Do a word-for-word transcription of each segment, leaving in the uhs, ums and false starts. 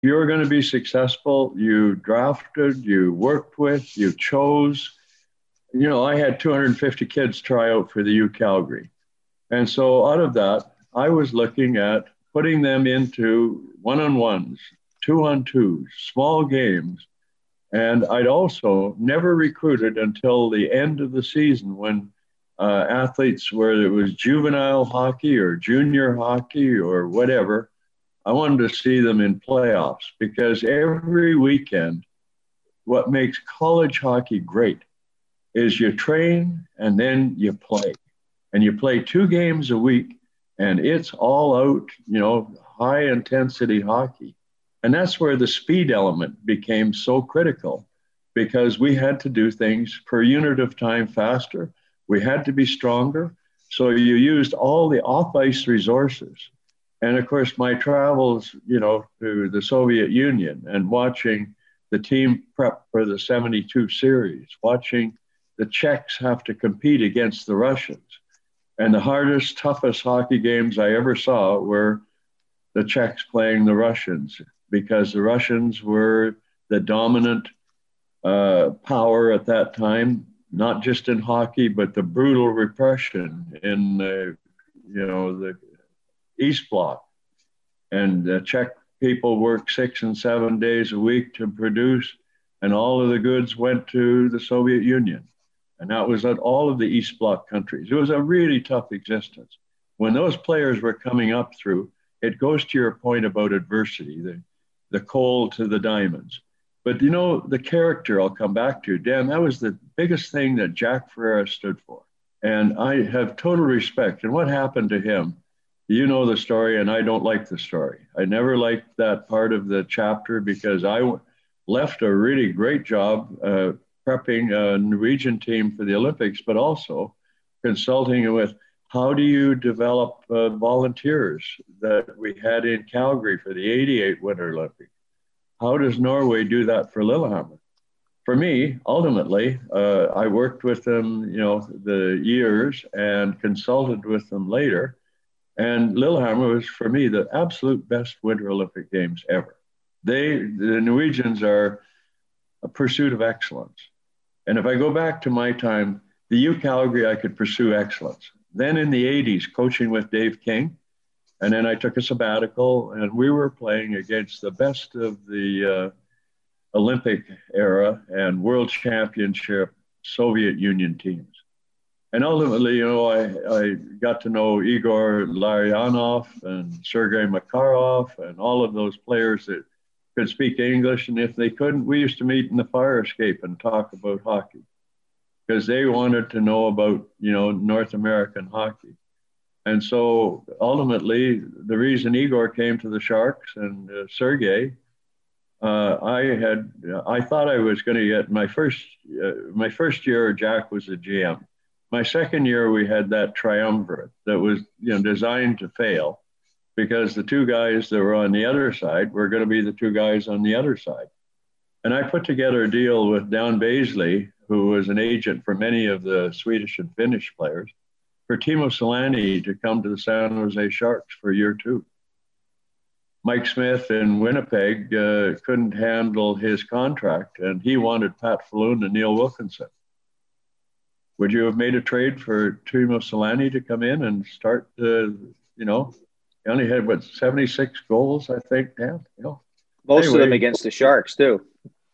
you were going to be successful, you drafted, you worked with, you chose. You know, I had two hundred fifty kids try out for the U Calgary. And so out of that, I was looking at putting them into one-on-ones, two-on-twos, small games. And I'd also never recruited until the end of the season when uh, athletes, whether it was juvenile hockey or junior hockey or whatever, I wanted to see them in playoffs because every weekend, what makes college hockey great is you train and then you play. And you play two games a week and it's all out, you know, high intensity hockey. And that's where the speed element became so critical because we had to do things per unit of time faster. We had to be stronger. So you used all the off ice resources. And of course, my travels, you know, to the Soviet Union and watching the team prep for the seventy-two series, watching the Czechs have to compete against the Russians. And the hardest, toughest hockey games I ever saw were the Czechs playing the Russians because the Russians were the dominant uh, power at that time, not just in hockey, but the brutal repression in the, you know, the East Bloc. And the Czech people worked six and seven days a week to produce, and all of the goods went to the Soviet Union. And that was at all of the East Bloc countries. It was a really tough existence. When those players were coming up through, it goes to your point about adversity, the, the coal to the diamonds. But, you know, the character I'll come back to, Dan, that was the biggest thing that Jack Ferreira stood for. And I have total respect. And what happened to him, you know the story, and I don't like the story. I never liked that part of the chapter because I left a really great job uh, prepping a Norwegian team for the Olympics, but also consulting with how do you develop uh, volunteers that we had in Calgary for the eighty-eight Winter Olympics? How does Norway do that for Lillehammer? For me, ultimately, uh, I worked with them, you know, the years and consulted with them later. And Lillehammer was, for me, the absolute best Winter Olympic Games ever. They, the Norwegians are a pursuit of excellence. And if I go back to my time, the U Calgary, I could pursue excellence. Then in the eighties, coaching with Dave King, and then I took a sabbatical, and we were playing against the best of the uh, Olympic era and World Championship Soviet Union teams. And ultimately, you know, I, I got to know Igor Larionov and Sergei Makarov and all of those players that could speak English. And if they couldn't, we used to meet in the fire escape and talk about hockey because they wanted to know about, you know, North American hockey. And so ultimately, the reason Igor came to the Sharks and uh, Sergei, uh, I had, I thought I was going to get my first, uh, my first year, Jack was a G M. My second year, we had that triumvirate that was, you know, designed to fail because the two guys that were on the other side were going to be the two guys on the other side. And I put together a deal with Dan Baisley, who was an agent for many of the Swedish and Finnish players, for Timo Solani to come to the San Jose Sharks for year two. Mike Smith in Winnipeg uh, couldn't handle his contract, and he wanted Pat Falloon and Neil Wilkinson. Would you have made a trade for Timo Solani to come in and start, uh, you know, he only had, what, seventy-six goals, I think, Dan? You know? Most anyway. of them against the Sharks, too.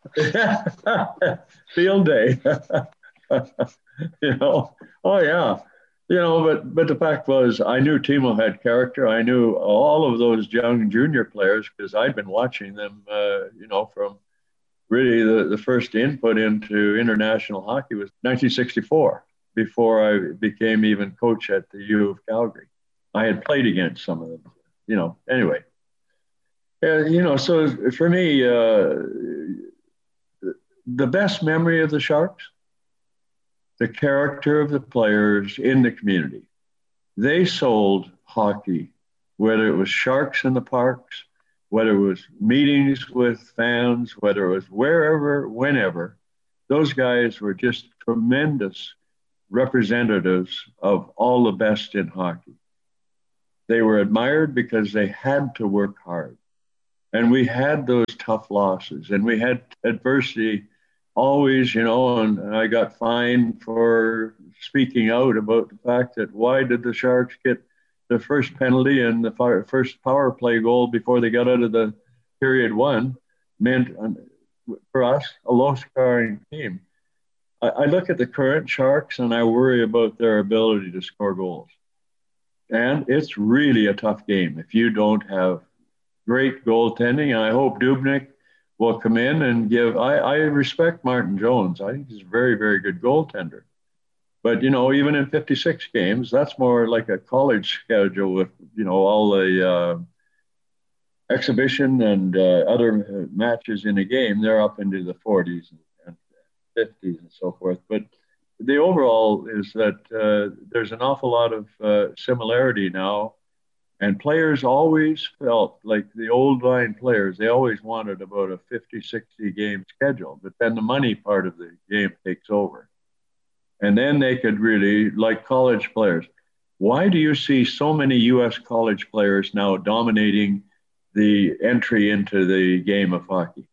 Field day. You know, oh, yeah. You know, but, but the fact was, I knew Timo had character. I knew all of those young junior players because I'd been watching them, uh, you know, from really the, the first input into international hockey was nineteen sixty-four, before I became even coach at the U of Calgary. I had played against some of them, you know, anyway. Uh, you know, so for me, uh, the best memory of the Sharks, the character of the players in the community. They sold hockey, whether it was Sharks in the parks, whether it was meetings with fans, whether it was wherever, whenever. Those guys were just tremendous representatives of all the best in hockey. They were admired because they had to work hard. And we had those tough losses, and we had adversity always, you know, and I got fined for speaking out about the fact that why did the Sharks get the first penalty and the fire, first power play goal before they got out of the period one meant for us a low scoring team. I, I look at the current Sharks and I worry about their ability to score goals. And it's really a tough game if you don't have great goaltending. And I hope Dubnyk will come in and give. I, I respect Martin Jones. I think he's a very, very good goaltender. But, you know, even in fifty-six games, that's more like a college schedule with, you know, all the uh, exhibition and uh, other matches in a game. They're up into the forties and fifties and so forth. But the overall is that uh, there's an awful lot of uh, similarity now. And players always felt like the old line players, they always wanted about a fifty, sixty game schedule. But then the money part of the game takes over. And then they could really, like college players, why do you see so many U S college players now dominating the entry into the game of hockey?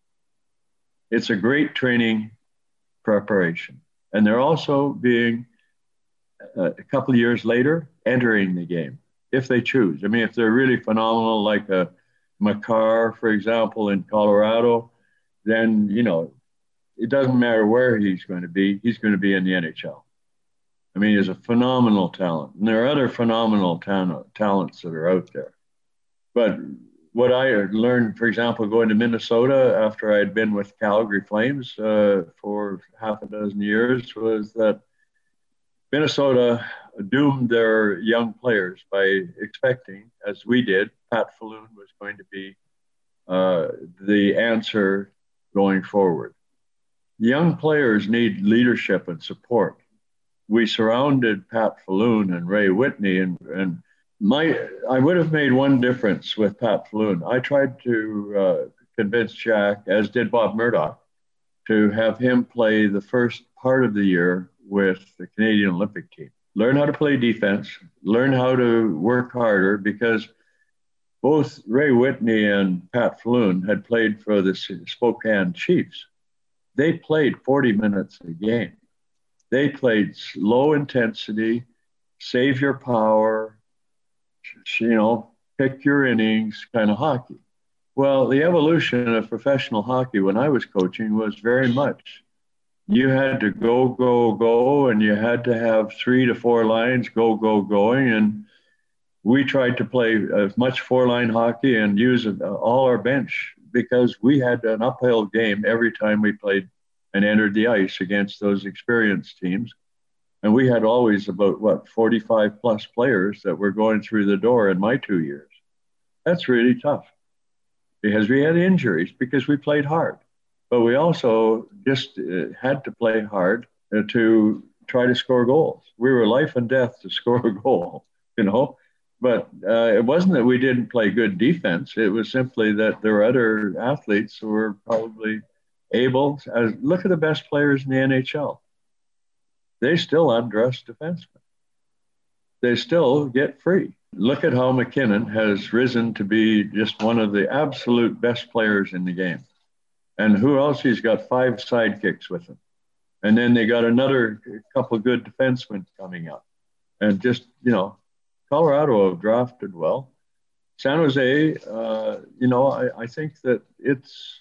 It's a great training preparation. And they're also being, uh, a couple of years later, entering the game, if they choose. I mean, if they're really phenomenal, like a Makar, for example, in Colorado, then, you know, it doesn't matter where he's going to be, he's going to be in the N H L. I mean, he's a phenomenal talent. And there are other phenomenal ta- talents that are out there. But what I learned, for example, going to Minnesota after I had been with Calgary Flames uh, for half a dozen years, was that Minnesota doomed their young players by expecting, as we did, Pat Falloon was going to be uh, the answer going forward. Young players need leadership and support. We surrounded Pat Falloon and Ray Whitney, and, and my I would have made one difference with Pat Falloon. I tried to uh, convince Jack, as did Bob Murdoch, to have him play the first part of the year with the Canadian Olympic team. Learn how to play defense, learn how to work harder, because both Ray Whitney and Pat Falloon had played for the Spokane Chiefs. They played forty minutes a game. They played low intensity, save your power, you know, pick your innings kind of hockey. Well, the evolution of professional hockey when I was coaching was very much, you had to go, go, go, and you had to have three to four lines, go, go, going. And we tried to play as much four-line hockey and use all our bench because we had an uphill game every time we played and entered the ice against those experienced teams. And we had always about, what, forty-five plus players that were going through the door in my two years. That's really tough because we had injuries because we played hard. But we also just uh, had to play hard uh, to try to score goals. We were life and death to score a goal, you know. But uh, it wasn't that we didn't play good defense. It was simply that there were other athletes who were probably able. As, look at the best players in the N H L. They still undress defensemen. They still get free. Look at how McKinnon has risen to be just one of the absolute best players in the game. And who else? He's got five sidekicks with him. And then they got another couple of good defensemen coming up. And just, you know, Colorado have drafted well. San Jose, uh, you know, I, I think that it's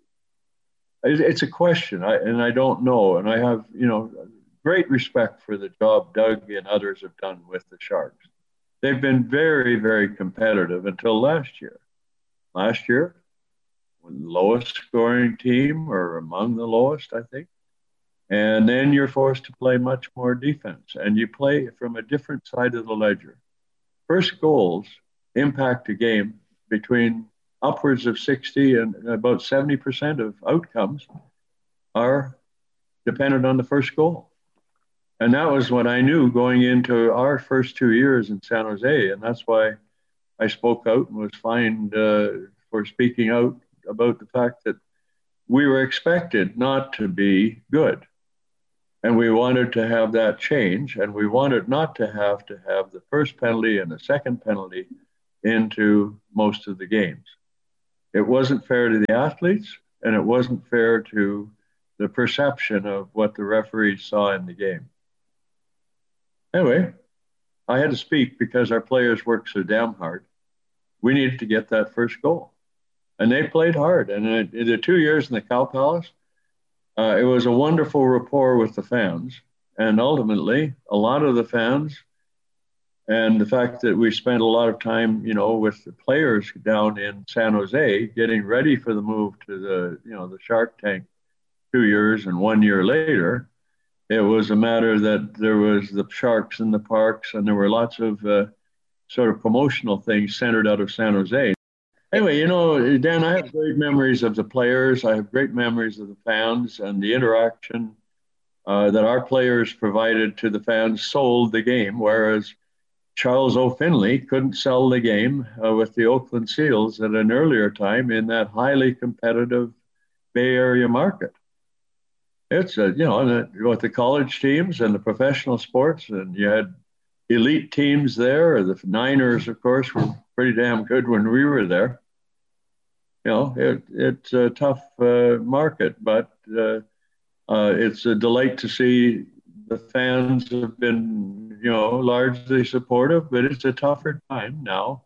it, it's a question, I, and I don't know. And I have, you know, great respect for the job Doug and others have done with the Sharks. They've been very, very competitive until last year. Last year, lowest scoring team or among the lowest, I think. And then you're forced to play much more defense, and you play from a different side of the ledger. First goals impact a game between upwards of sixty and about seventy percent of outcomes are dependent on the first goal. And that was what I knew going into our first two years in San Jose. And that's why I spoke out and was fined uh, for speaking out about the fact that we were expected not to be good. And we wanted to have that change, and we wanted not to have to have the first penalty and the second penalty into most of the games. It wasn't fair to the athletes, and it wasn't fair to the perception of what the referees saw in the game. Anyway, I had to speak because our players worked so damn hard. We needed to get that first goal. And they played hard. And in, in the two years in the Cow Palace, uh, it was a wonderful rapport with the fans. And ultimately, a lot of the fans, and the fact that we spent a lot of time, you know, with the players down in San Jose getting ready for the move to the, you know, the Shark Tank two years and one year later, it was a matter that there was the Sharks in the parks, and there were lots of uh, sort of promotional things centered out of San Jose. Anyway, you know, Dan, I have great memories of the players. I have great memories of the fans, and the interaction uh, that our players provided to the fans sold the game, whereas Charles O'Finley couldn't sell the game uh, with the Oakland Seals at an earlier time in that highly competitive Bay Area market. It's, a, you know, with the college teams and the professional sports, and you had elite teams there. The Niners, of course, were pretty damn good when we were there. You know, it, it's a tough uh, market, but uh, uh, it's a delight to see the fans have been, you know, largely supportive, but it's a tougher time now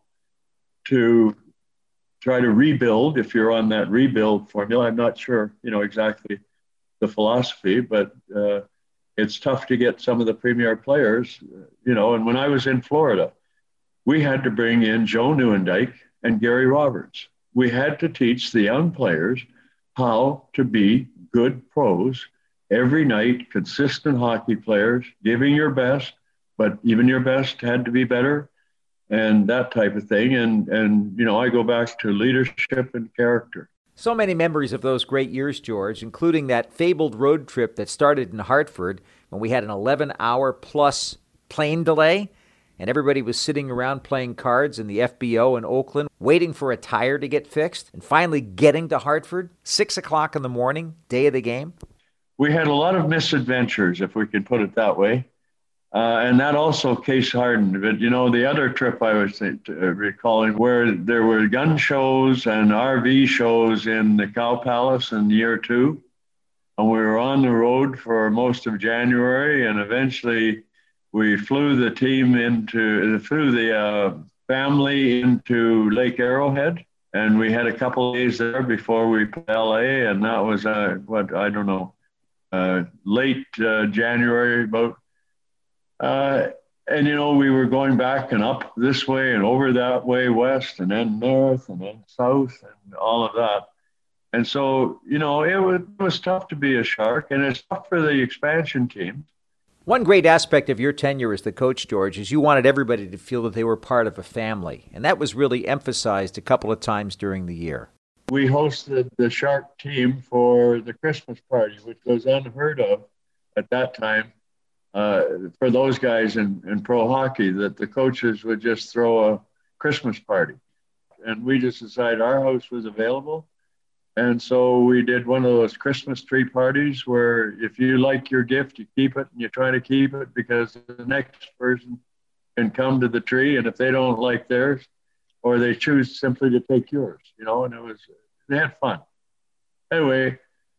to try to rebuild if you're on that rebuild formula. I'm not sure, you know, exactly the philosophy, but uh, it's tough to get some of the premier players, you know. And when I was in Florida, we had to bring in Joe Nieuwendyk and Gary Roberts. We had to teach the young players how to be good pros every night, consistent hockey players, giving your best, but even your best had to be better, and that type of thing. And, and you know, I go back to leadership and character. So many memories of those great years, George, including that fabled road trip that started in Hartford when we had an eleven-hour plus plane delay, and everybody was sitting around playing cards in the F B O in Oakland, waiting for a tire to get fixed, and finally getting to Hartford, six o'clock in the morning, day of the game. We had a lot of misadventures, if we can put it that way. Uh, and that also case hardened. But, you know, the other trip I was th- recalling where there were gun shows and R V shows in the Cow Palace in year two. And we were on the road for most of January. And eventually we flew the team into, flew the uh, family into Lake Arrowhead. And we had a couple of days there before we put L A. And that was, uh, what, I don't know, uh, late uh, January, about Uh, and, you know, we were going back and up this way and over that way, west, and then north and then south and all of that. And so, you know, it was, it was tough to be a Shark, and it's tough for the expansion team. One great aspect of your tenure as the coach, George, is you wanted everybody to feel that they were part of a family. And that was really emphasized a couple of times during the year. We hosted the Shark team for the Christmas party, which was unheard of at that time. Uh, for those guys in, in pro hockey, that the coaches would just throw a Christmas party. And we just decided our house was available. And so we did one of those Christmas tree parties where if you like your gift, you keep it and you try to keep it because the next person can come to the tree. And if they don't like theirs, or they choose simply to take yours, you know, and it was, they had fun. Anyway,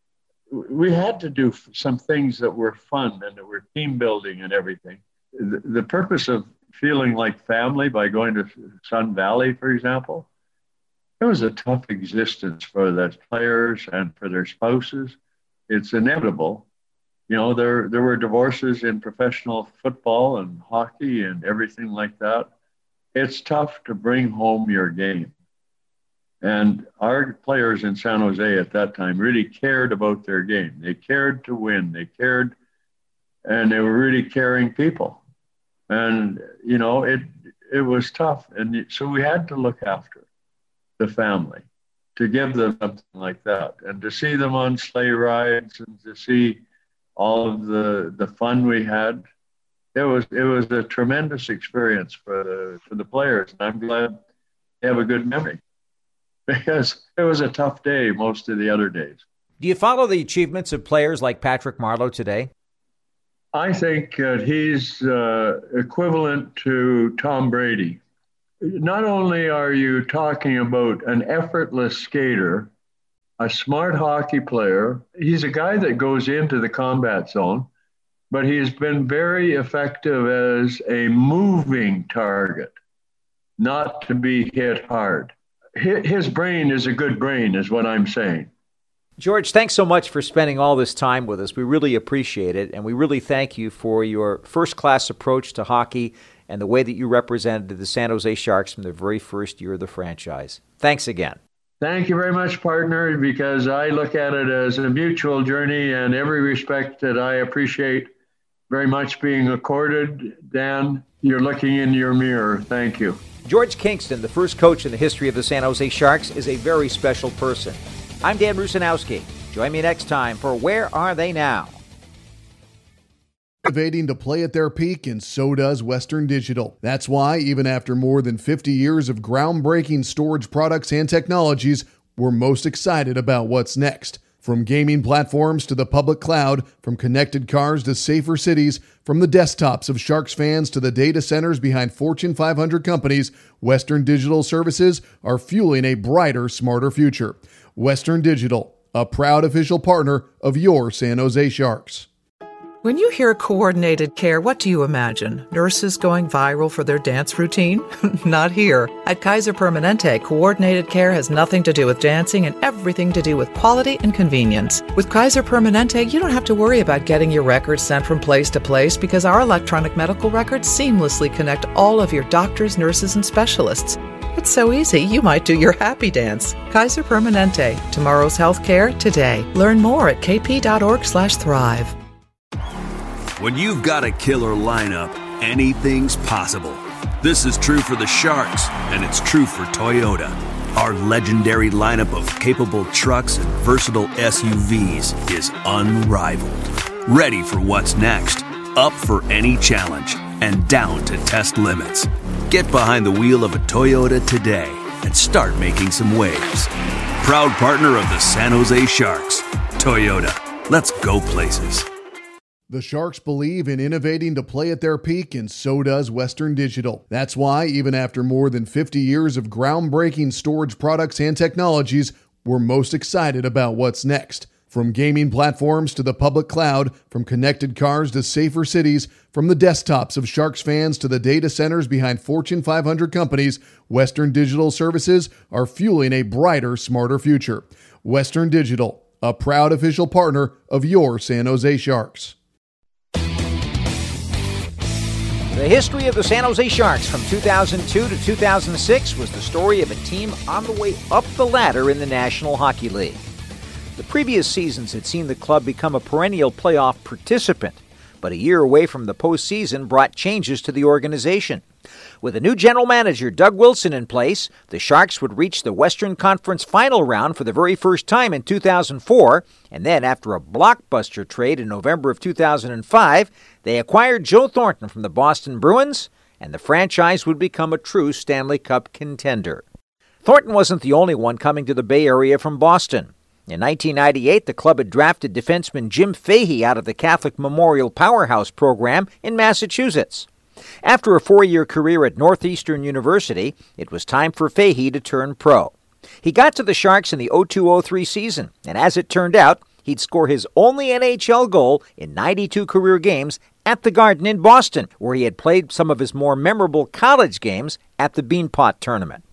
we had to do some things that were fun and that were team building and everything. The, the purpose of feeling like family by going to Sun Valley, for example, it was a tough existence for the players and for their spouses. It's inevitable. You know, there, there were divorces in professional football and hockey and everything like that. It's tough to bring home your game. And our players in San Jose at that time really cared about their game. They cared to win. They cared, and they were really caring people. And, you know, it it was tough. And so we had to look after the family, to give them something like that. And to see them on sleigh rides and to see all of the, the fun we had, it was it was a tremendous experience for the, for the players. And I'm glad they have a good memory, because it was a tough day most of the other days. Do you follow the achievements of players like Patrick Marleau today? I think uh, he's uh, equivalent to Tom Brady not only are you talking about an effortless skater, a smart hockey player, he's a guy that goes into the combat zone, but he's been very effective as a moving target, not to be hit hard. His brain is a good brain, is what I'm saying. George, thanks so much for spending all this time with us. We really appreciate it, and we really thank you for your first-class approach to hockey and the way that you represented the San Jose Sharks from the very first year of the franchise. Thanks again. Thank you very much, partner, because I look at it as a mutual journey, and every respect that I appreciate very much being accorded. Dan, you're looking in your mirror. Thank you. George Kingston, the first coach in the history of the San Jose Sharks, is a very special person. I'm Dan Rusanowski. Join me next time for Where Are They Now? Innovating to play at their peak, and so does Western Digital. That's why, even after more than fifty years of groundbreaking storage products and technologies, we're most excited about what's next. From gaming platforms to the public cloud, from connected cars to safer cities, from the desktops of Sharks fans to the data centers behind Fortune five hundred companies, Western Digital services are fueling a brighter, smarter future. Western Digital, a proud official partner of your San Jose Sharks. When you hear coordinated care, what do you imagine? Nurses going viral for their dance routine? Not here. At Kaiser Permanente, coordinated care has nothing to do with dancing and everything to do with quality and convenience. With Kaiser Permanente, you don't have to worry about getting your records sent from place to place because our electronic medical records seamlessly connect all of your doctors, nurses, and specialists. It's so easy, you might do your happy dance. Kaiser Permanente. Tomorrow's healthcare today. Learn more at kp.org slash thrive. When you've got a killer lineup, anything's possible. This is true for the Sharks, and it's true for Toyota. Our legendary lineup of capable trucks and versatile S U Vs is unrivaled. Ready for what's next, up for any challenge, and down to test limits. Get behind the wheel of a Toyota today and start making some waves. Proud partner of the San Jose Sharks. Toyota, let's go places. The Sharks believe in innovating to play at their peak, and so does Western Digital. That's why, even after more than fifty years of groundbreaking storage products and technologies, we're most excited about what's next. From gaming platforms to the public cloud, from connected cars to safer cities, from the desktops of Sharks fans to the data centers behind Fortune five hundred companies, Western Digital services are fueling a brighter, smarter future. Western Digital, a proud official partner of your San Jose Sharks. The history of the San Jose Sharks from two thousand two to two thousand six was the story of a team on the way up the ladder in the National Hockey League. The previous seasons had seen the club become a perennial playoff participant, but a year away from the postseason brought changes to the organization. With a new general manager, Doug Wilson, in place, the Sharks would reach the Western Conference final round for the very first time in two thousand four, and then after a blockbuster trade in November of two thousand five, they acquired Joe Thornton from the Boston Bruins, and the franchise would become a true Stanley Cup contender. Thornton wasn't the only one coming to the Bay Area from Boston. In nineteen ninety-eight, the club had drafted defenseman Jim Fahey out of the Catholic Memorial Powerhouse program in Massachusetts. After a four-year career at Northeastern University, it was time for Fahey to turn pro. He got to the Sharks in the oh two oh three season, and as it turned out, he'd score his only N H L goal in ninety-two career games at the Garden in Boston, where he had played some of his more memorable college games at the Beanpot Tournament.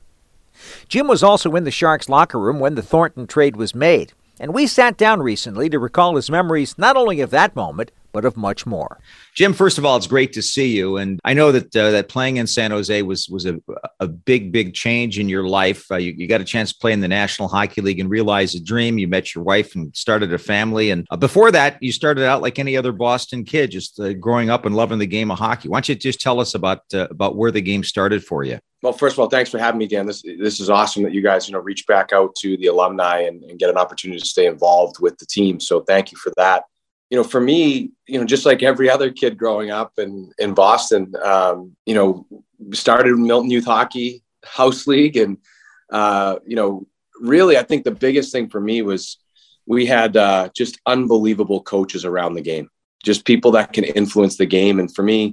Jim was also in the Sharks locker room when the Thornton trade was made, and we sat down recently to recall his memories not only of that moment, but of much more. Jim, first of all, it's great to see you. And I know that uh, that playing in San Jose was was a, a big, big change in your life. Uh, you, you got a chance to play in the National Hockey League and realize a dream. You met your wife and started a family. And uh, before that, you started out like any other Boston kid, just uh, growing up and loving the game of hockey. Why don't you just tell us about uh, about where the game started for you? Well, first of all, thanks for having me, Dan. This this is awesome that you guys, you know, reach back out to the alumni and, and get an opportunity to stay involved with the team. So thank you for that. You know, for me, you know, just like every other kid growing up in, in Boston, um, you know, started Milton Youth Hockey House League. And, uh, you know, really, I think the biggest thing for me was we had uh, just unbelievable coaches around the game, just people that can influence the game. And for me,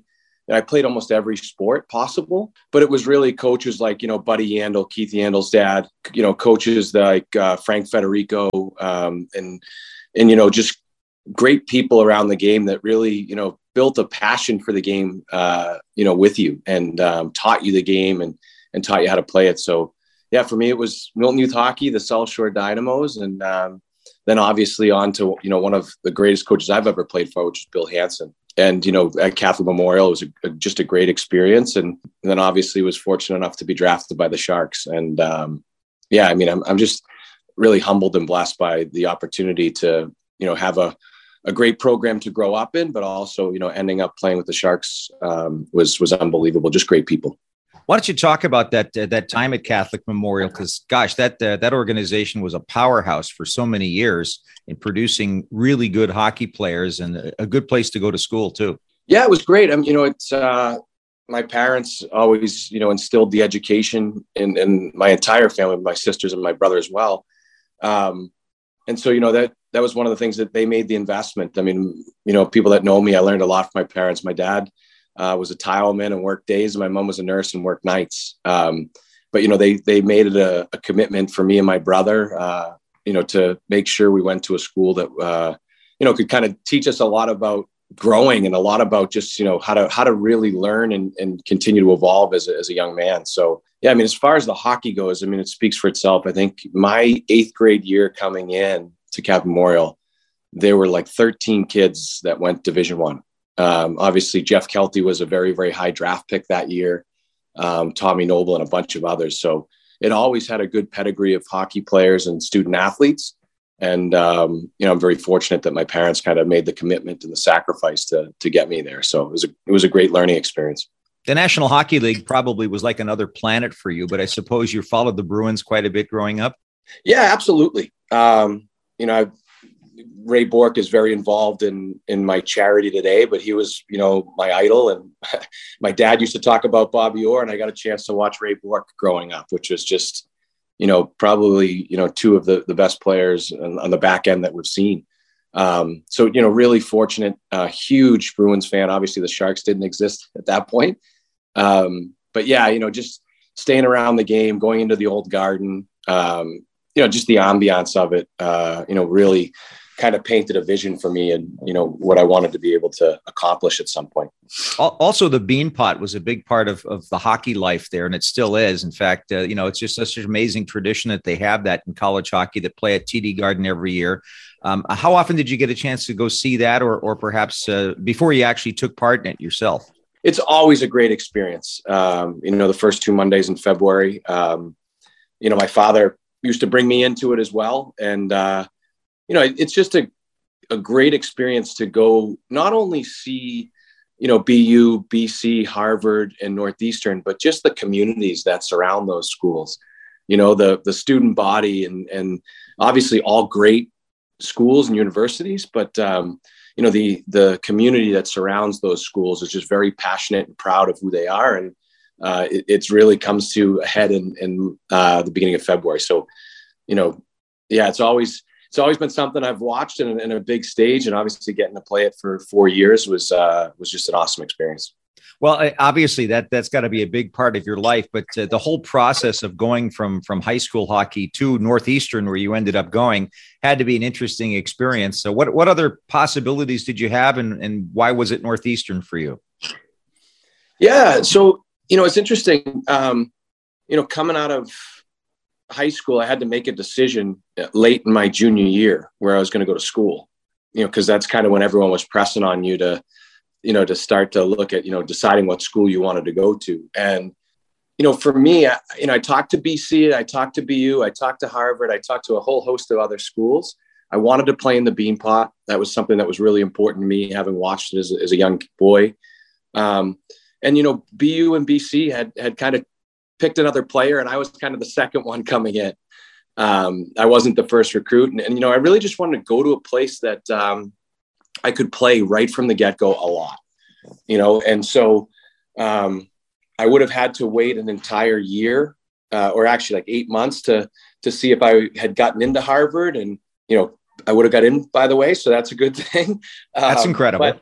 I played almost every sport possible, but it was really coaches like, you know, Buddy Yandel, Keith Yandel's dad, you know, coaches like uh, Frank Federico, um, and, and, you know, just great people around the game that really, you know, built a passion for the game, uh, you know, with you, and um, taught you the game and, and taught you how to play it. So yeah, for me, it was Milton Youth Hockey, the South Shore Dynamos, and um, then obviously on to, you know, one of the greatest coaches I've ever played for, which is Bill Hansen. And, you know, at Catholic Memorial, it was a, a, just a great experience. And, and then obviously was fortunate enough to be drafted by the Sharks. And um, yeah, I mean, I'm, I'm just really humbled and blessed by the opportunity to, you know, have a, a great program to grow up in, but also, you know, ending up playing with the Sharks um, was, was unbelievable. Just great people. Why don't you talk about that uh, that time at Catholic Memorial? Because, gosh, that uh, that organization was a powerhouse for so many years in producing really good hockey players, and a good place to go to school too. Yeah, it was great. I mean, you know, it's uh, my parents always, you know, instilled the education in, in my entire family, my sisters and my brother as well. Um, and so, you know, that that was one of the things that they made the investment. I mean, you know, people that know me, I learned a lot from my parents. My dad Uh, was a tileman and worked days. My mom was a nurse and worked nights. Um, but, you know, they, they made it a, a commitment for me and my brother, uh, you know, to make sure we went to a school that, uh, you know, could kind of teach us a lot about growing and a lot about just, you know, how to, how to really learn and, and continue to evolve as a, as a young man. So, yeah, I mean, as far as the hockey goes, I mean, it speaks for itself. I think my eighth grade year coming in to Catholic Memorial, there were like thirteen kids that went Division One. Um, obviously, Jeff Kelty was a very, very high draft pick that year. Um, Tommy Noble and a bunch of others. So it always had a good pedigree of hockey players and student athletes. And, um, you know, I'm very fortunate that my parents kind of made the commitment and the sacrifice to to get me there. So it was a, it was a great learning experience. The National Hockey League probably was like another planet for you, but I suppose you followed the Bruins quite a bit growing up. Yeah, absolutely. Um, you know, I've, Ray Bourque is very involved in, in my charity today, but he was, you know, my idol. And my dad used to talk about Bobby Orr, and I got a chance to watch Ray Bourque growing up, which was just, you know, probably, you know, two of the, the best players on, on the back end that we've seen. Um, so, you know, really fortunate, uh, huge Bruins fan. Obviously the Sharks didn't exist at that point. Um, but yeah, you know, just staying around the game, going into the old Garden, um, you know, just the ambiance of it, uh, you know, really kind of painted a vision for me and, you know, what I wanted to be able to accomplish at some point. Also, the Beanpot was a big part of, of the hockey life there, and it still is. In fact, uh, you know, it's just such an amazing tradition that they have that in college hockey, that play at T D Garden every year. Um, how often did you get a chance to go see that, or, or perhaps uh, before you actually took part in it yourself? It's always a great experience. Um, you know, the first two Mondays in February, um, you know, my father used to bring me into it as well. And, uh, you know, it's just a, a great experience to go not only see, you know, B U, B C, Harvard, and Northeastern, but just the communities that surround those schools, you know, the, the student body, and, and obviously all great schools and universities, but, um, you know, the, the community that surrounds those schools is just very passionate and proud of who they are. And uh, it it's really comes to a head in, in uh, the beginning of February. So, you know, yeah, it's always, It's always been something I've watched in, in a big stage, and obviously getting to play it for four years was uh, was just an awesome experience. Well, obviously that that's got to be a big part of your life, but uh, the whole process of going from from high school hockey to Northeastern, where you ended up going, had to be an interesting experience. So, what what other possibilities did you have, and and why was it Northeastern for you? Yeah, so you know, it's interesting. Um, you know, coming out of high school, I had to make a decision late in my junior year where I was going to go to school, you know, because that's kind of when everyone was pressing on you to, you know, to start to look at, you know, deciding what school you wanted to go to. And, you know, for me, I, you know, I talked to B C, I talked to B U, I talked to Harvard, I talked to a whole host of other schools. I wanted to play in the Beanpot. That was something that was really important to me, having watched it as, as a young boy. Um, and, you know, B U and B C had, had kind of picked another player, and I was kind of the second one coming in. Um, I wasn't the first recruit. And, and, you know, I really just wanted to go to a place that um, I could play right from the get-go a lot, you know? And so um, I would have had to wait an entire year uh, or actually like eight months to, to see if I had gotten into Harvard. And, you know, I would have got in, by the way, so that's a good thing. That's um, incredible. But,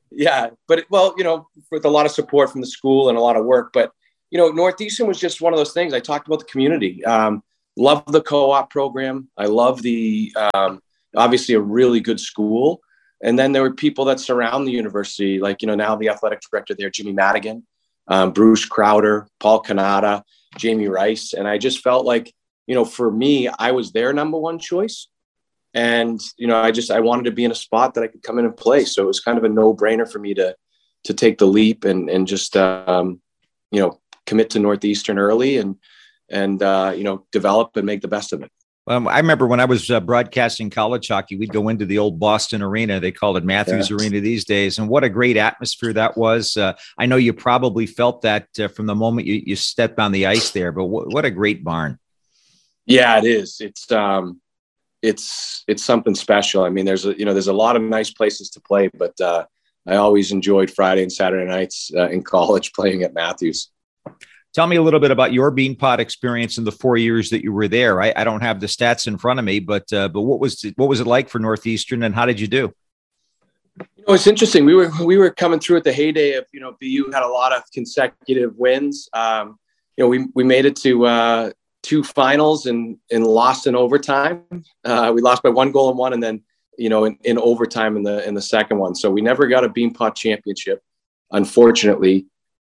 yeah, but well, you know, with a lot of support from the school and a lot of work, but you know, Northeastern was just one of those things. I talked about the community. Um, love the co-op program. I love the um, obviously a really good school. And then there were people that surround the university, like, you know, now the athletic director there, Jimmy Madigan, um, Bruce Crowder, Paul Canada, Jamie Rice. And I just felt like, you know, for me, I was their number one choice. And, you know, I just, I wanted to be in a spot that I could come in and play. So it was kind of a no brainer for me to, to take the leap and, and just, um, you know, commit to Northeastern early and, and, uh, you know, develop and make the best of it. Um, I remember when I was uh, broadcasting college hockey, we'd go into the old Boston Arena. They called it Matthews yeah. Arena these days. And what a great atmosphere that was. Uh, I know you probably felt that uh, from the moment you, you stepped on the ice there, but w- what a great barn. Yeah, it is. It's, um, it's, it's something special. I mean, there's a, you know, there's a lot of nice places to play, but uh, I always enjoyed Friday and Saturday nights uh, in college playing at Matthews. Tell me a little bit about your Beanpot experience in the four years that you were there. I, I don't have the stats in front of me, but uh, but what was it, what was it like for Northeastern, and how did you do? You know, it's interesting. We were we were coming through at the heyday of, you know, B U had a lot of consecutive wins. Um, you know, we we made it to uh, two finals and and lost in overtime. Uh, we lost by one goal in one, and then, you know, in, in overtime in the in the second one. So we never got a Beanpot championship, unfortunately.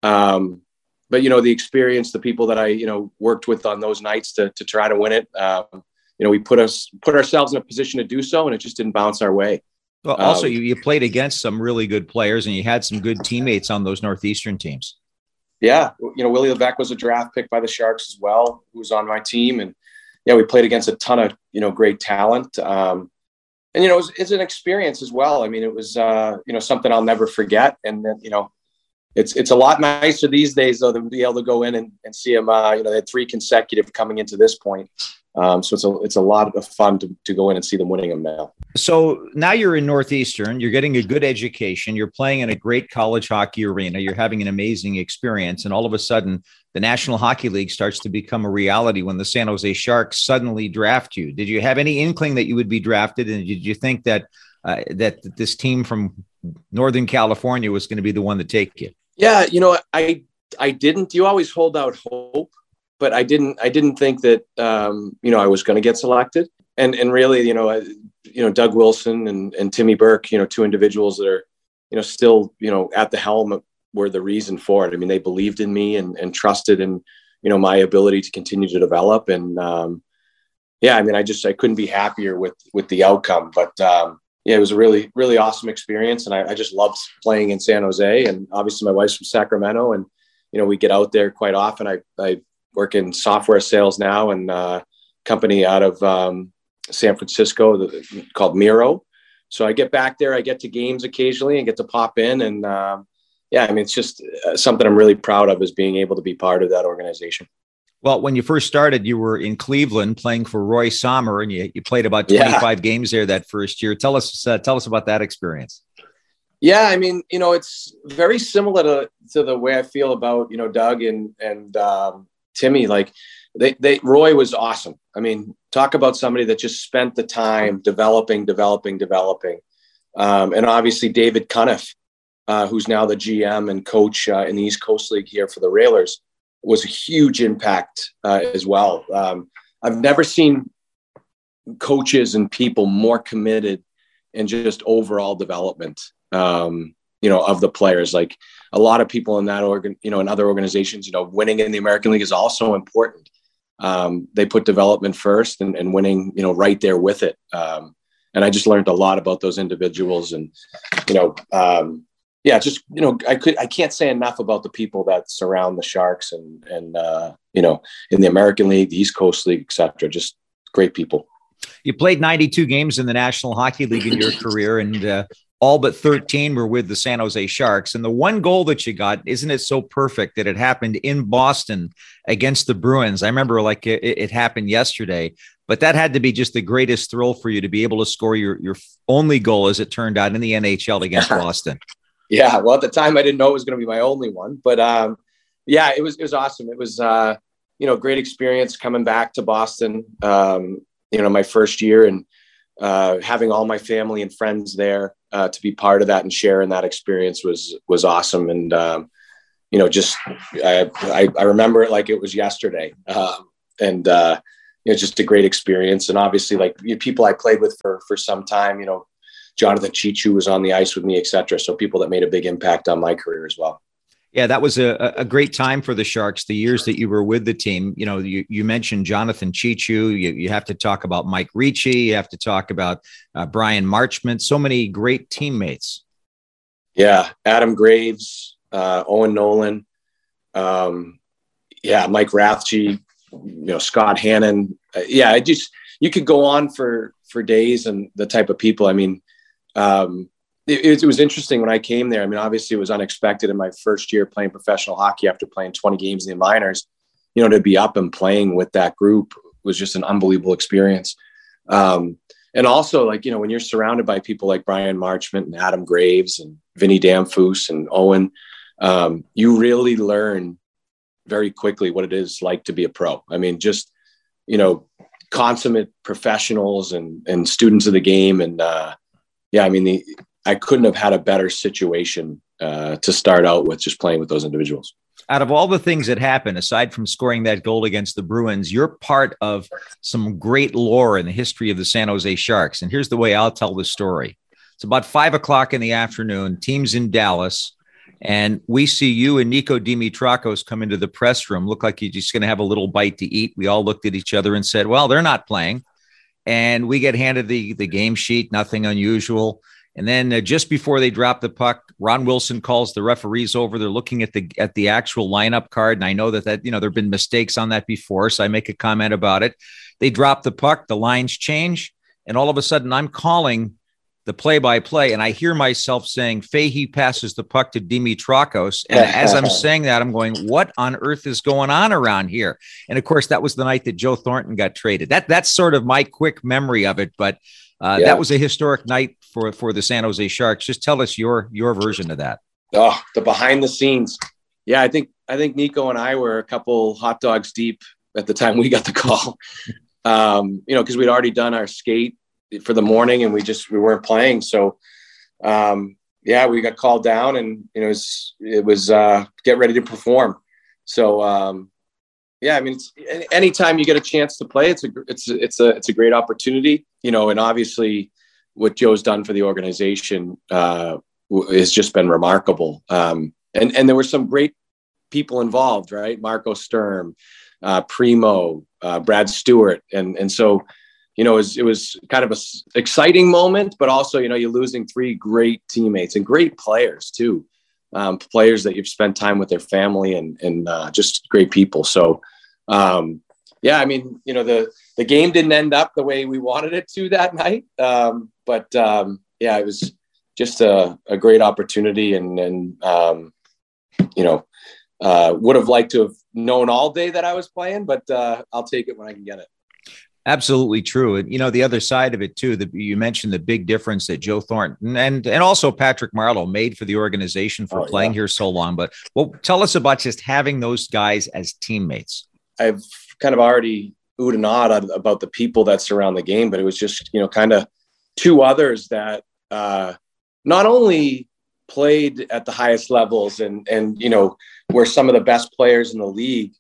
Um, But, you know, the experience, the people that I, you know, worked with on those nights to to try to win it, um, you know, we put us put ourselves in a position to do so, and it just didn't bounce our way. Well, also, um, you, you played against some really good players, and you had some good teammates on those Northeastern teams. Yeah. You know, Willie Levesque was a draft pick by the Sharks as well, who was on my team. And, yeah, we played against a ton of, you know, great talent. Um, and, you know, it was, it's an experience as well. I mean, it was, uh, you know, something I'll never forget. And then, you know, It's it's a lot nicer these days, though, than be able to go in and, and see them. Uh, you know, they had three consecutive coming into this point. Um, so it's a, it's a lot of fun to, to go in and see them winning them now. So now you're in Northeastern, you're getting a good education, you're playing in a great college hockey arena, you're having an amazing experience. And all of a sudden, the National Hockey League starts to become a reality when the San Jose Sharks suddenly draft you. Did you have any inkling that you would be drafted? And did you think that uh, that this team from Northern California was going to be the one to take you? Yeah, you know, I I didn't. You always hold out hope, but I didn't. I didn't think that um, you know I was going to get selected. And and really, you know, I, you know, Doug Wilson and and Timmy Burke, you know, two individuals that are, you know, still, you know, at the helm were the reason for it. I mean, they believed in me and and trusted in, you know, my ability to continue to develop. And um, yeah, I mean, I just I couldn't be happier with with the outcome. But um, yeah, it was a really, really awesome experience. And I, I just loved playing in San Jose. And obviously my wife's from Sacramento, and, you know, we get out there quite often. I, I work in software sales now, and uh company out of um, San Francisco the, called Miro. So I get back there, I get to games occasionally and get to pop in. And um, yeah, I mean, it's just something I'm really proud of, is being able to be part of that organization. Well, when you first started, you were in Cleveland playing for Roy Sommer, and you, you played about twenty-five yeah. games there that first year. Tell us, uh, tell us about that experience. Yeah, I mean, you know, it's very similar to, to the way I feel about, you know, Doug and and um, Timmy. Like, they, they, Roy was awesome. I mean, talk about somebody that just spent the time developing, developing, developing, um, and obviously David Cuniff, uh, who's now the G M and coach uh, in the East Coast League here for the Railers, was a huge impact uh, as well. Um, I've never seen coaches and people more committed in just overall development, um, you know, of the players. Like, a lot of people in that organ, you know, in other organizations, you know, winning in the American League is also important. Um, they put development first, and, and winning, you know, right there with it. Um, and I just learned a lot about those individuals, and, you know, um, yeah, just, you know, I could, I can't say enough about the people that surround the Sharks and, and, uh, you know, in the American League, the East Coast League, et cetera. Just great people. You played ninety-two games in the National Hockey League in your career, and uh, all but thirteen were with the San Jose Sharks. And the one goal that you got, isn't it so perfect that it happened in Boston against the Bruins? I remember like it, it happened yesterday, but that had to be just the greatest thrill for you to be able to score your, your only goal, as it turned out, in the N H L against Boston. Yeah, well, at the time I didn't know it was going to be my only one, but um, yeah, it was it was awesome. It was uh, you know, great experience coming back to Boston. Um, you know, my first year, and uh, having all my family and friends there uh, to be part of that and share in that experience was, was awesome. And, um, you know, just, I, I, I remember it like it was yesterday. Um, and, uh, you know, just a great experience. And obviously, like, you know, people I played with for, for some time, you know, Jonathan Chichu was on the ice with me, et cetera. So people that made a big impact on my career as well. Yeah, that was a, a great time for the Sharks, the years that you were with the team. You know, you, you mentioned Jonathan Chichu. You, you have to talk about Mike Ricci. You have to talk about uh, Brian Marchment. So many great teammates. Yeah, Adam Graves, uh, Owen Nolan. Um, yeah, Mike Rathje, you know, Scott Hannon. Uh, yeah, I just, you could go on for, for days and the type of people. I mean, um, It, it was interesting when I came there. I mean, obviously it was unexpected in my first year playing professional hockey after playing twenty games in the minors, you know, to be up and playing with that group was just an unbelievable experience. Um, and also, like, you know, when you're surrounded by people like Brian Marchment and Adam Graves and Vinny Damphus and Owen, um, you really learn very quickly what it is like to be a pro. I mean, just, you know, consummate professionals and, and students of the game. And uh, yeah, I mean, the, I couldn't have had a better situation uh, to start out with, just playing with those individuals. Out of all the things that happened, aside from scoring that goal against the Bruins, you're part of some great lore in the history of the San Jose Sharks. And here's the way I'll tell the story. It's about five o'clock in the afternoon, team's in Dallas, and we see you and Nico Dimitrakos come into the press room. Look like you're just going to have a little bite to eat. We all looked at each other and said, well, they're not playing. And we get handed the, the game sheet, nothing unusual. And then uh, just before they drop the puck, Ron Wilson calls the referees over. They're looking at the at the actual lineup card. And I know that, that you know, there have been mistakes on that before, so I make a comment about it. They drop the puck, the lines change, and all of a sudden I'm calling the play-by-play, and I hear myself saying, Fahey passes the puck to Dimitrakos. And as I'm saying that, I'm going, what on earth is going on around here? And, of course, that was the night that Joe Thornton got traded. That That's sort of my quick memory of it, but uh, yeah. That was a historic night for, for the San Jose Sharks. Just tell us your your version of that. Oh, the behind the scenes. Yeah, I think I think Nico and I were a couple hot dogs deep at the time we got the call, um, you know, because we'd already done our skate for the morning and we just, we weren't playing. So, um, yeah, we got called down and, you know, it was, it was uh, get ready to perform. So, um, yeah, I mean, it's, anytime you get a chance to play, it's a, it's, it's a, it's a great opportunity, you know, and obviously what Joe's done for the organization uh, has just been remarkable. Um, and, and there were some great people involved, right? Marco Sturm, uh, Primo, uh, Brad Stewart. And, and so, you know, it was, it was kind of a s- exciting moment, but also, you know, you're losing three great teammates and great players too. Um, players that you've spent time with their family and, and uh, just great people. So, um, yeah, I mean, you know, the, the game didn't end up the way we wanted it to that night. Um, but um, yeah, it was just a, a great opportunity and, and um, you know, uh, would have liked to have known all day that I was playing, but uh, I'll take it when I can get it. Absolutely true. And, you know, the other side of it, too, that you mentioned the big difference that Joe Thornton and and also Patrick Marleau made for the organization for oh, playing yeah. here so long. But well, tell us about just having those guys as teammates. I've kind of already oohed and awed about the people that surround the game, but it was just, you know, kind of two others that uh, not only played at the highest levels and, and, you know, were some of the best players in the league,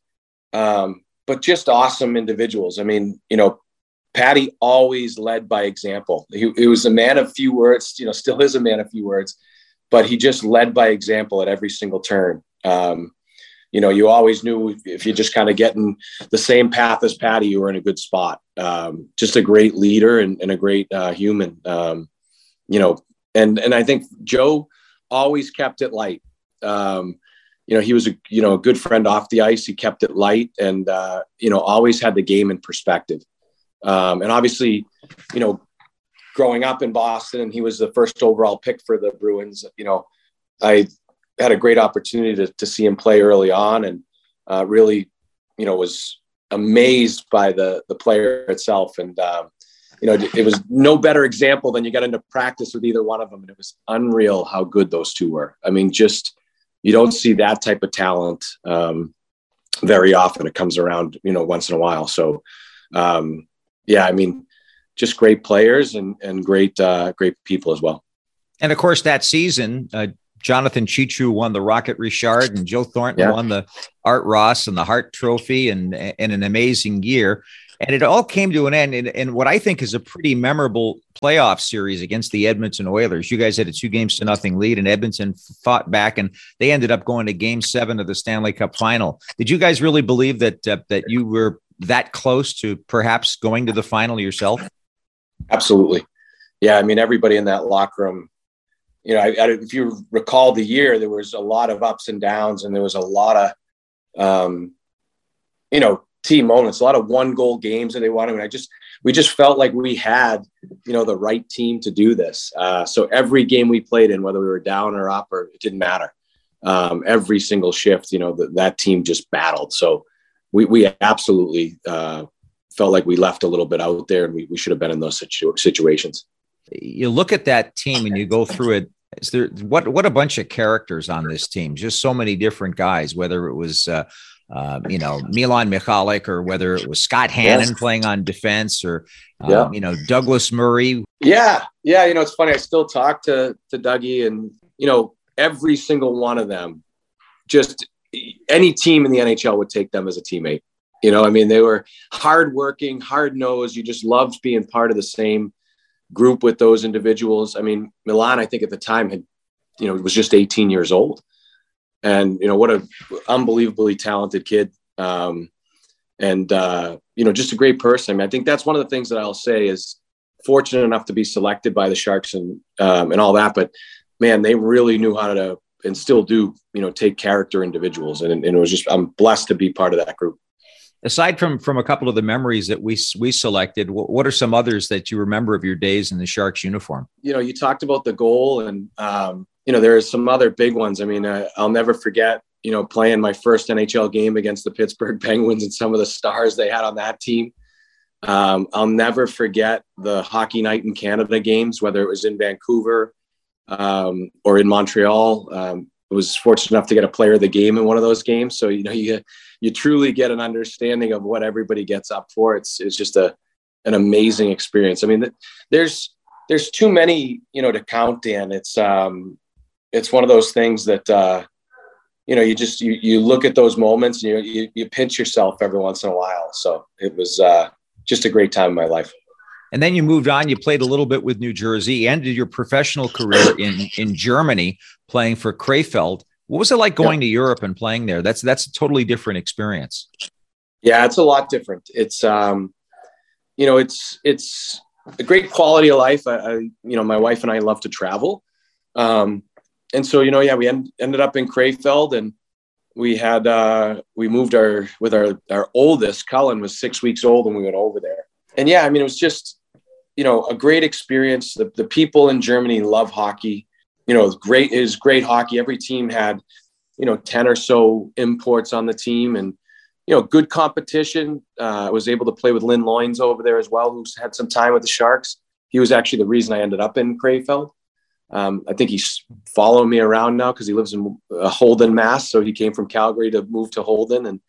um, but just awesome individuals. I mean, you know, Patty always led by example. He, he was a man of few words, you know, still is a man of few words, but he just led by example at every single turn. Um, you know, you always knew if you're just kind of getting the same path as Patty, you were in a good spot. Um, just a great leader and, and a great uh, human, um, you know, and, and I think Joe always kept it light. Um, You know, he was a, you know, a good friend off the ice. He kept it light and, uh, you know, always had the game in perspective. Um, and obviously, you know, growing up in Boston and he was the first overall pick for the Bruins, you know, I had a great opportunity to, to see him play early on and uh, really, you know, was amazed by the, the player itself. And, um, you know, it, it was no better example than you got into practice with either one of them. And it was unreal how good those two were. I mean, just, you don't see that type of talent um, very often. It comes around, you know, once in a while. So, um, yeah, I mean, just great players and, and great, uh, great people as well. And of course, that season, uh, Jonathan Chichu won the Rocket Richard, and Joe Thornton yeah. won the Art Ross and the Hart Trophy, and, and an amazing year. And it all came to an end in, in what I think is a pretty memorable playoff series against the Edmonton Oilers. You guys had a two games to nothing lead, and Edmonton fought back, and they ended up going to game seven of the Stanley Cup final. Did you guys really believe that uh, that you were that close to perhaps going to the final yourself? Absolutely. Yeah. I mean, everybody in that locker room, you know, I, I, if you recall the year, there was a lot of ups and downs, and there was a lot of, um, you know, team moments, a lot of one goal games that they wanted. And I just, we just felt like we had, you know, the right team to do this. Uh, so every game we played in, whether we were down or up, or it didn't matter. Um, every single shift, you know, the, that team just battled. So we, we absolutely uh, felt like we left a little bit out there, and we, we should have been in those situ- situations. You look at that team and you go through it. Is there what, what a bunch of characters on this team, just so many different guys, whether it was, uh, Uh, you know, Milan Michalik, or whether it was Scott Hannon yes. playing on defense, or, um, yeah. you know, Douglas Murray. Yeah. Yeah. You know, it's funny. I still talk to, to Dougie, and, you know, every single one of them, just any team in the N H L would take them as a teammate. You know, I mean, they were hardworking, hard nosed. You just loved being part of the same group with those individuals. I mean, Milan, I think at the time had, you know, was just eighteen years old. And, you know, what a unbelievably talented kid. Um, and, uh, you know, just a great person. I mean, I think that's one of the things that I'll say is fortunate enough to be selected by the Sharks and, um, and all that. But man, they really knew how to, and still do, you know, take character individuals. And, and it was just, I'm blessed to be part of that group. Aside from, from a couple of the memories that we, we selected, what, what are some others that you remember of your days in the Sharks uniform? You know, you talked about the goal, and, um, you know, there are some other big ones. I mean, uh, I'll never forget, you know, playing my first N H L game against the Pittsburgh Penguins and some of the stars they had on that team. Um, I'll never forget the Hockey Night in Canada games, whether it was in Vancouver um, or in Montreal. Um, I was fortunate enough to get a player of the game in one of those games. So, you know, you, you truly get an understanding of what everybody gets up for. It's, it's just a, an amazing experience. I mean, there's, there's too many, you know, to count, Dan. It's, um, it's one of those things that, uh, you know, you just, you, you look at those moments and you, you, you pinch yourself every once in a while. So it was uh, just a great time in my life. And then you moved on, you played a little bit with New Jersey, ended your professional career in, in Germany, playing for Krefeld. What was it like going yeah. to Europe and playing there? That's, that's a totally different experience. Yeah, it's a lot different. It's, um, you know, it's, it's a great quality of life. I, I you know, my wife and I love to travel. Um, And so, you know, yeah, we end, ended up in Krefeld, and we had, uh, we moved our, with our, our oldest, Cullen was six weeks old when we went over there. And yeah, I mean, it was just, you know, a great experience. The, the people in Germany love hockey, you know, it was great. It was great hockey. Every team had, you know, ten or so imports on the team, and, you know, good competition. Uh, I was able to play with Lynn Loynes over there as well, who's had some time with the Sharks. He was actually the reason I ended up in Krefeld. Um, I think he's following me around now because he lives in uh, Holden, Mass. So he came from Calgary to move to Holden. And,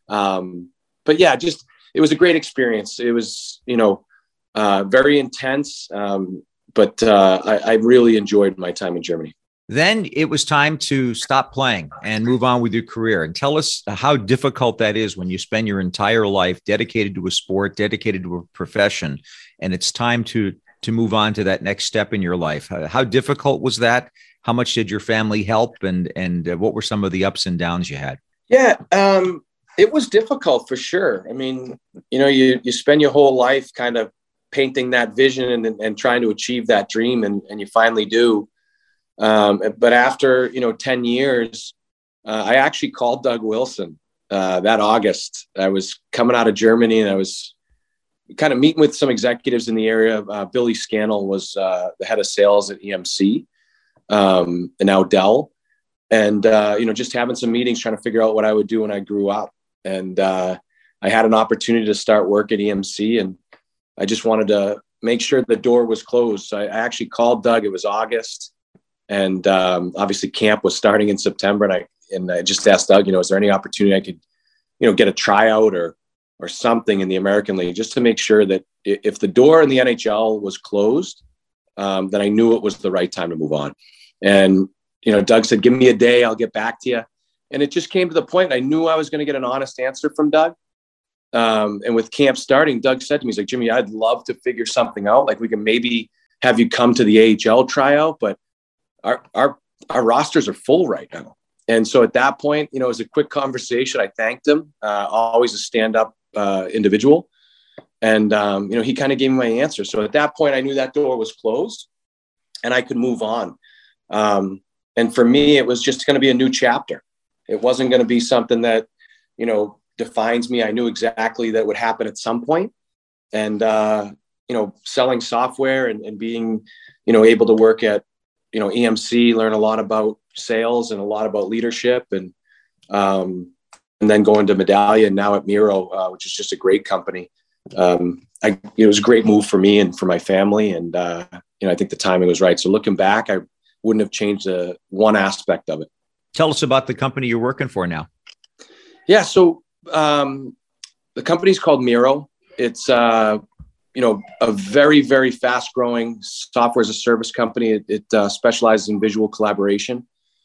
um, but yeah, just, it was a great experience. It was, you know, uh, very intense. Um, but uh, I, I really enjoyed my time in Germany. Then it was time to stop playing and move on with your career. And tell us how difficult that is when you spend your entire life dedicated to a sport, dedicated to a profession, and it's time to to move on to that next step in your life. How difficult was that? How much did your family help? And, and what were some of the ups and downs you had? Yeah, um, it was difficult for sure. I mean, you know, you, you spend your whole life kind of painting that vision and, and trying to achieve that dream. And, and you finally do. Um, but after, you know, ten years, uh, I actually called Doug Wilson uh, that August. I was coming out of Germany, and I was kind of meeting with some executives in the area. Uh, Billy Scannell was uh, the head of sales at E M C, um, and now Dell. And, uh, you know, just having some meetings, trying to figure out what I would do when I grew up. And uh, I had an opportunity to start work at E M C, and I just wanted to make sure the door was closed. So I actually called Doug. It was August. And um, obviously camp was starting in September. And I, and I just asked Doug, you know, is there any opportunity I could, you know, get a tryout or, or something in the American League, just to make sure that if the door in the N H L was closed, um, then I knew it was the right time to move on. And, you know, Doug said, give me a day, I'll get back to you. And it just came to the point. I knew I was going to get an honest answer from Doug. Um, and with camp starting, Doug said to me, he's like, Jimmy, I'd love to figure something out. Like we can maybe have you come to the A H L tryout, but our, our, our rosters are full right now. And so at that point, you know, it was a quick conversation. I thanked him, uh, always a stand-up uh, individual. And, um, you know, he kind of gave me my answer. So at that point, I knew that door was closed and I could move on. Um, and for me, it was just going to be a new chapter. It wasn't going to be something that, you know, defines me. I knew exactly that would happen at some point. And, uh, you know, selling software and, and being, you know, able to work at, you know, E M C, learn a lot about sales and a lot about leadership, and um, and then going to Medallia and now at Miro, uh, which is just a great company. Um, I, it was a great move for me and for my family. And, uh, you know, I think the timing was right. So looking back, I wouldn't have changed uh, one aspect of it. Tell us about the company you're working for now. Yeah. So um, the company's called Miro. It's, uh, you know, a very, very fast growing software as a service company. It, it uh, specializes in visual collaboration.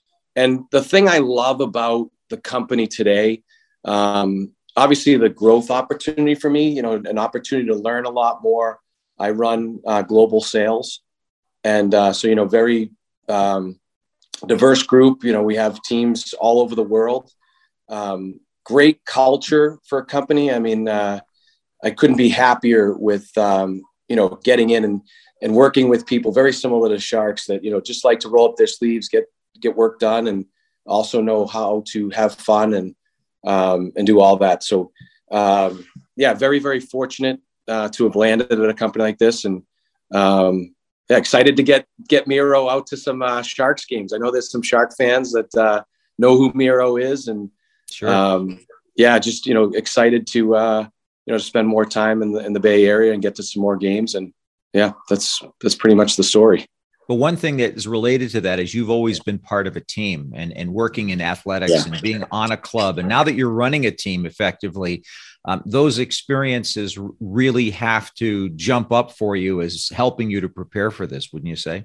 And the thing I love about the company today, um, obviously the growth opportunity for me, you know, an opportunity to learn a lot more. I run uh, global sales. And uh, so, you know, very um, diverse group. You know, we have teams all over the world. Um, great culture for a company. I mean, uh, I couldn't be happier with, um, you know, getting in and, and working with people very similar to Sharks that, you know, just like to roll up their sleeves, get, get work done, and also know how to have fun and, um, and do all that. So, um, yeah, very, very fortunate, uh, to have landed at a company like this, and, um, yeah, excited to get, get Miro out to some, uh, Sharks games. I know there's some Shark fans that, uh, know who Miro is, and, sure. um, yeah, just, you know, excited to, uh, you know, to spend more time in the, in the Bay Area and get to some more games. And yeah, that's, that's pretty much the story. But one thing that is related to that is you've always been part of a team and, and working in athletics yeah. and being on a club. And now that you're running a team effectively, um, those experiences really have to jump up for you as helping you to prepare for this, wouldn't you say?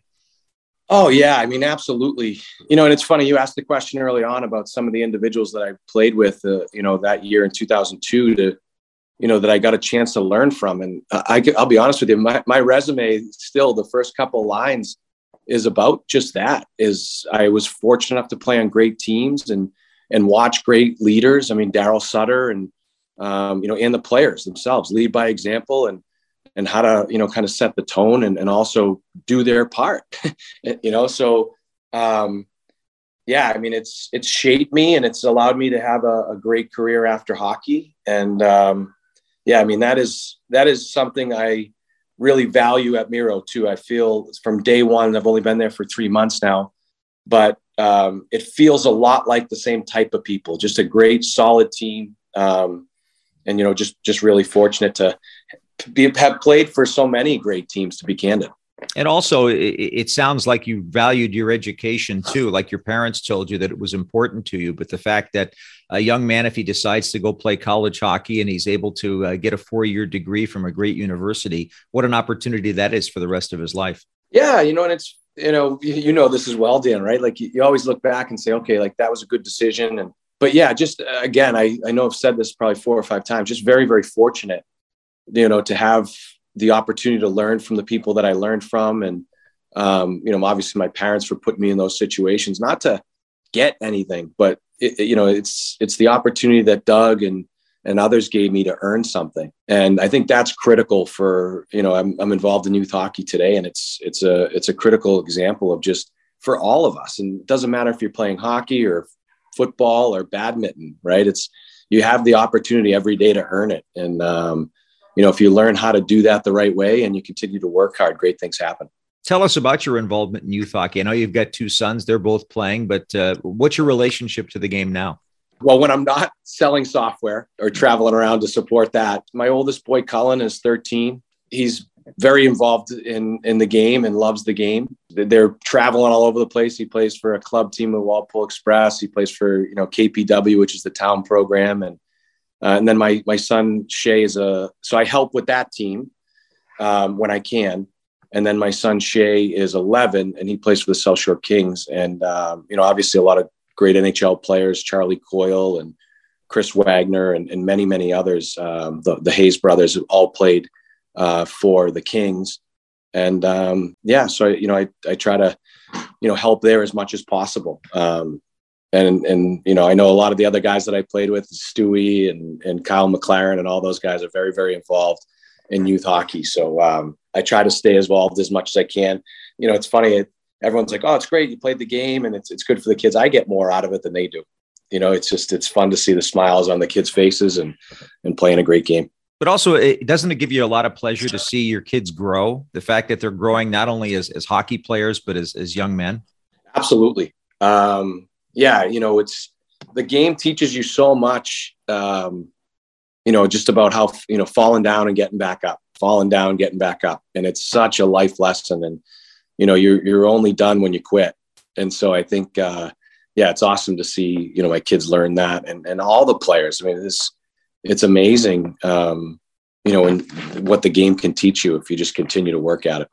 Oh, yeah. I mean, absolutely. You know, and it's funny, you asked the question early on about some of the individuals that I played with, uh, you know, that year in two thousand two to, you know, that I got a chance to learn from. And I, I'll be honest with you, my, my resume, still the first couple of lines is about just that. Is I was fortunate enough to play on great teams and, and watch great leaders. I mean, Daryl Sutter and, um, you know, and the players themselves lead by example, and, and how to, you know, kind of set the tone and, and also do their part, you know? So, um, yeah, I mean, it's, it's shaped me, and it's allowed me to have a, a great career after hockey. And, um, yeah, I mean, that is, that is something I really value at Miro too. I feel from day one, I've only been there for three months now, but um, it feels a lot like the same type of people, just a great, solid team. Um, and, you know, just, just really fortunate to be, have played for so many great teams, to be candid. And also, it, it sounds like you valued your education too, like your parents told you that it was important to you. But the fact that a young man, if he decides to go play college hockey and he's able to uh, get a four-year degree from a great university, what an opportunity that is for the rest of his life. Yeah, you know, and it's, you know, you, you know this as well, Dan, right? Like you, you always look back and say, okay, like that was a good decision. And but yeah, just uh, again, I, I know I've said this probably four or five times, just very, very fortunate, you know, to have the opportunity to learn from the people that I learned from. And, um, you know, obviously my parents for putting me in those situations, not to get anything, but it, you know, it's, it's the opportunity that Doug and, and others gave me to earn something. And I think that's critical for, you know, I'm, I'm involved in youth hockey today, and it's, it's a, it's a critical example of just for all of us. And it doesn't matter if you're playing hockey or football or badminton, right? It's, you have the opportunity every day to earn it. And, um, you know, if you learn how to do that the right way and you continue to work hard, great things happen. Tell us about your involvement in youth hockey. I know you've got two sons, they're both playing, but uh, what's your relationship to the game now? Well, when I'm not selling software or traveling around to support that, my oldest boy, Cullen, is thirteen. He's very involved in, in the game and loves the game. They're traveling all over the place. He plays for a club team with Walpole Express. He plays for, you know, K P W, which is the town program. And Uh, and then my my son Shay is a so I help with that team, um, when I can. And then my son Shay is eleven, and he plays for the South Shore Kings. And um, you know, obviously, a lot of great N H L players, Charlie Coyle and Chris Wagner, and, and many, many others. Um, the, the Hayes brothers have all played uh, for the Kings. And um, yeah, so you know, I I try to you know help there as much as possible. Um, and and you know, I know a lot of the other guys that I played with, Stewie and and Kyle McLaren, and all those guys are very, very involved in youth hockey. So um, I try to stay involved as much as I can. You know, it's funny. It, everyone's like, "Oh, it's great. You played the game and it's, it's good for the kids." I get more out of it than they do. You know, it's just, it's fun to see the smiles on the kids' faces and, and playing a great game. But also, it doesn't it give you a lot of pleasure to see your kids grow? The fact that they're growing not only as, as hockey players, but as, as young men. Absolutely. Um, yeah. You know, it's, the game teaches you so much, um, you know, just about how, you know, falling down and getting back up, falling down, getting back up. And it's such a life lesson. And, you know, you're, you're only done when you quit. And so I think, uh, yeah, it's awesome to see, you know, my kids learn that, and, and all the players. I mean, it's, it's amazing, um, you know, and what the game can teach you if you just continue to work at it.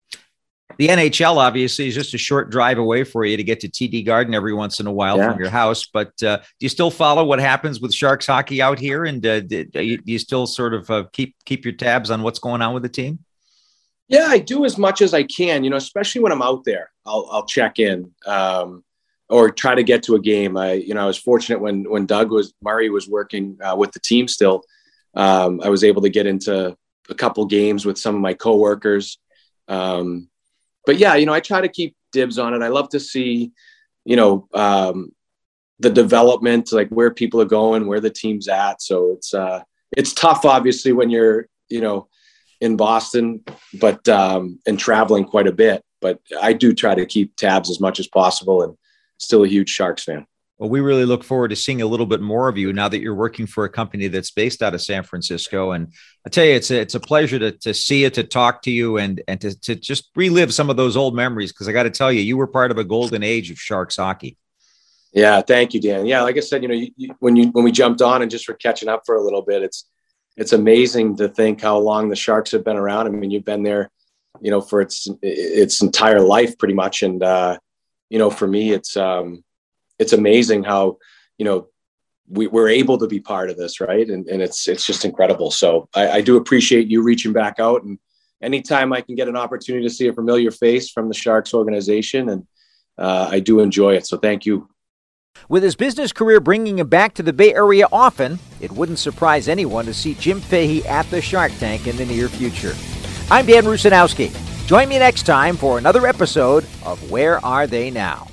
The N H L obviously is just a short drive away for you to get to T D Garden every once in a while yeah. from your house. But uh, do you still follow what happens with Sharks hockey out here? And uh, do, you, do you still sort of uh, keep, keep your tabs on what's going on with the team? Yeah, I do as much as I can, you know, especially when I'm out there, I'll, I'll check in. Um, or try to get to a game. I, you know, I was fortunate when, when Doug was, Murray was working uh, with the team still. Um, I was able to get into a couple games with some of my coworkers. Um, but yeah, you know, I try to keep dibs on it. I love to see, you know, um, the development, like where people are going, where the team's at. So it's, uh, it's tough, obviously, when you're, you know, in Boston, but, um, and traveling quite a bit, but I do try to keep tabs as much as possible, and still a huge Sharks fan. Well, we really look forward to seeing a little bit more of you now that you're working for a company that's based out of San Francisco. And I tell you, it's a, it's a pleasure to, to see you, to talk to you, and, and to, to just relive some of those old memories. Cause I got to tell you, you were part of a golden age of Sharks hockey. Yeah. Thank you, Dan. Yeah. Like I said, you know, you, you, when you, when we jumped on and just were catching up for a little bit, it's, it's amazing to think how long the Sharks have been around. I mean, you've been there, you know, for its, its entire life pretty much. And, uh, you know, for me, it's, um, it's amazing how, you know, we, we're able to be part of this. Right. And, and it's, it's just incredible. So I, I do appreciate you reaching back out, and anytime I can get an opportunity to see a familiar face from the Sharks organization, and uh, I do enjoy it. So thank you. With his business career bringing him back to the Bay Area often, it wouldn't surprise anyone to see Jim Fahey at the Shark Tank in the near future. I'm Dan Rusanowski. Join me next time for another episode of Where Are They Now?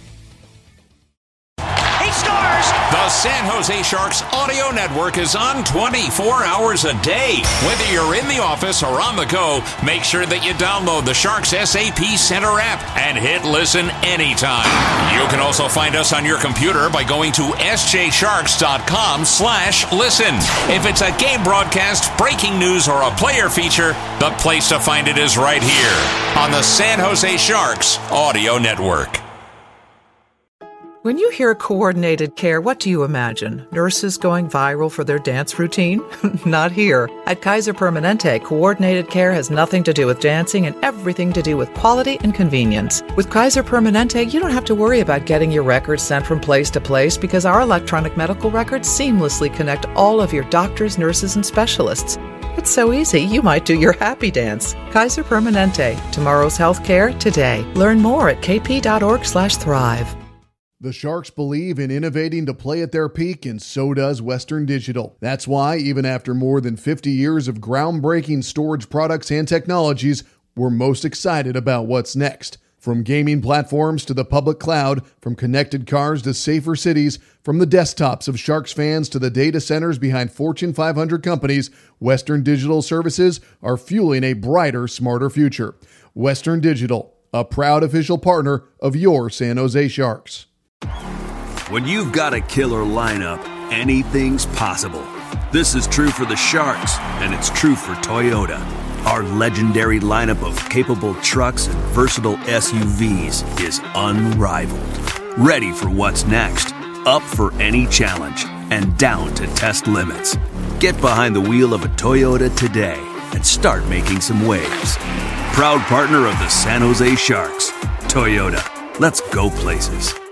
He scores! The San Jose Sharks audio network is on twenty-four hours a day. Whether you're in the office or on the go, make sure that you download the Sharks S A P Center app and hit listen anytime. You can also find us on your computer by going to s j sharks dot com slash listen. If it's a game broadcast, breaking news, or a player feature, the place to find it is right here on the San Jose Sharks audio network. When you hear coordinated care, what do you imagine? Nurses going viral for their dance routine? Not here. At Kaiser Permanente, coordinated care has nothing to do with dancing and everything to do with quality and convenience. With Kaiser Permanente, you don't have to worry about getting your records sent from place to place, because our electronic medical records seamlessly connect all of your doctors, nurses, and specialists. It's so easy, you might do your happy dance. Kaiser Permanente. Tomorrow's healthcare today. Learn more at k p dot org slash thrive. The Sharks believe in innovating to play at their peak, and so does Western Digital. That's why, even after more than fifty years of groundbreaking storage products and technologies, we're most excited about what's next. From gaming platforms to the public cloud, from connected cars to safer cities, from the desktops of Sharks fans to the data centers behind Fortune five hundred companies, Western Digital services are fueling a brighter, smarter future. Western Digital, a proud official partner of your San Jose Sharks. When you've got a killer lineup, anything's possible. This is true for the Sharks, and it's true for Toyota. Our legendary lineup of capable trucks and versatile S U Vs is unrivaled. Ready for what's next, up for any challenge, and down to test limits. Get behind the wheel of a Toyota today. and start making some waves. Proud partner of the San Jose Sharks, Toyota. Let's go places.